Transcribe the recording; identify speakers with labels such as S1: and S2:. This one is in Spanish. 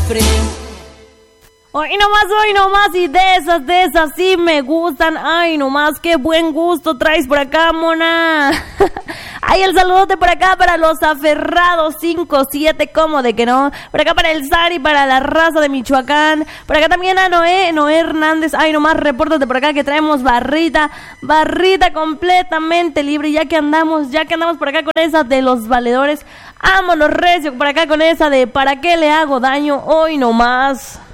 S1: cafre.
S2: Hoy nomás, y de esas sí me gustan. Ay, nomás, qué buen gusto traes por acá, mona. Ay, el saludote por acá para los aferrados 5-7, ¿cómo de que no? Por acá para el Sari, para la raza de Michoacán. Por acá también a Noé Hernández. Ay, nomás, repórtate por acá que traemos barrita completamente libre. Ya que andamos por acá con esa de los valedores. Vámonos recio por acá con esa de ¿para qué le hago daño? Hoy nomás.